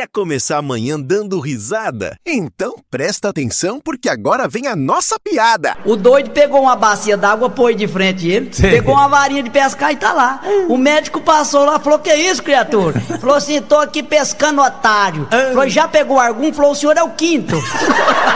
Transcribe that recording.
Quer começar amanhã dando risada? Então presta atenção porque agora vem a nossa piada. O doido pegou uma bacia d'água, pôs de frente ele, pegou uma varinha de pescar e tá lá. O médico passou lá, falou: que isso, criatura? Falou assim: tô aqui pescando, otário. Falou: já pegou algum? Falou: o senhor é o quinto.